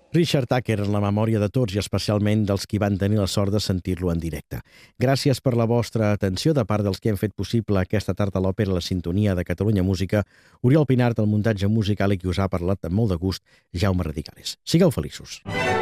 Richard Tucker en la memòria de tots i especialment dels qui van tenir la sort de sentir-lo en directe. Gràcies per la vostra atenció de part dels que han fet possible aquesta tarda a l'òpera La Sintonia de Catalunya Música, Oriol Pinart, el muntatge musical i qui us ha parlat amb molt de gust, Jaume Radicales. Sigueu feliços.